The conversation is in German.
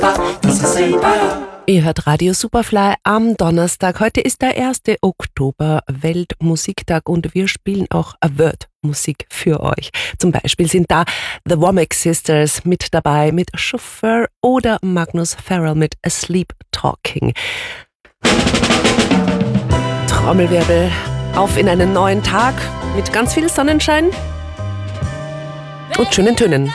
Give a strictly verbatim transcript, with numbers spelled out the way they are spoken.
Ihr hört Radio Superfly am Donnerstag. Heute ist der erste Oktober, Weltmusiktag, und wir spielen auch Award-Musik für euch. Zum Beispiel sind da The Womack Sisters mit dabei, mit Chauffeur, oder Magnus Farrell mit Asleep Talking. Trommelwirbel, auf in einen neuen Tag mit ganz viel Sonnenschein und schönen Tönen.